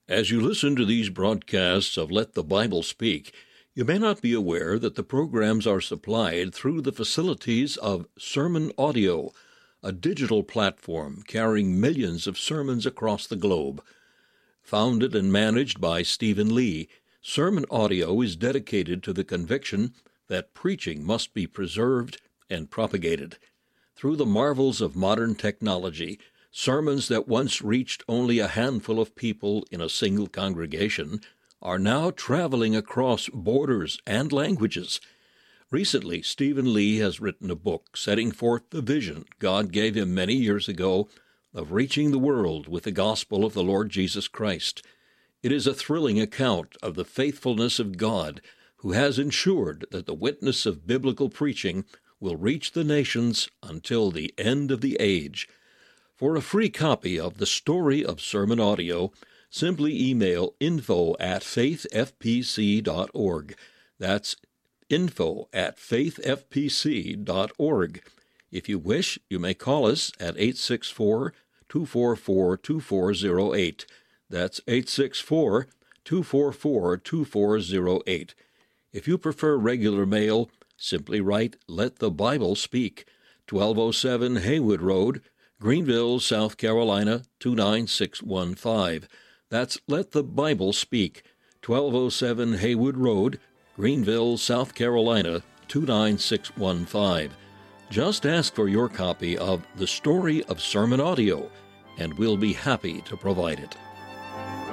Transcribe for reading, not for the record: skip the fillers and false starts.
As you listen to these broadcasts of Let the Bible Speak, you may not be aware that the programs are supplied through the facilities of Sermon Audio, a digital platform carrying millions of sermons across the globe. Founded and managed by Stephen Lee, Sermon Audio is dedicated to the conviction that preaching must be preserved and propagated. Through the marvels of modern technology, sermons that once reached only a handful of people in a single congregation are now traveling across borders and languages. Recently, Stephen Lee has written a book setting forth the vision God gave him many years ago of reaching the world with the gospel of the Lord Jesus Christ. It is a thrilling account of the faithfulness of God, who has ensured that the witness of biblical preaching will reach the nations until the end of the age. For a free copy of The Story of Sermon Audio, simply email info@faithfpc.org. That's info@faithfpc.org. If you wish, you may call us at 864-244-2408. That's 864-244-2408. If you prefer regular mail, simply write Let the Bible Speak, 1207 Haywood Road, Greenville, South Carolina, 29615. That's Let the Bible Speak, 1207 Haywood Road, Greenville, South Carolina, 29615. Just ask for your copy of The Story of Sermon Audio, and we'll be happy to provide it.